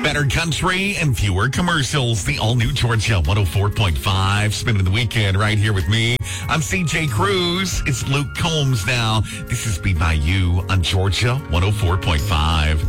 Better country and fewer commercials. The all-new Georgia 104.5. Spending the weekend right here with me. I'm CJ Cruz. It's Luke Combs now. This is Be By You on Georgia 104.5.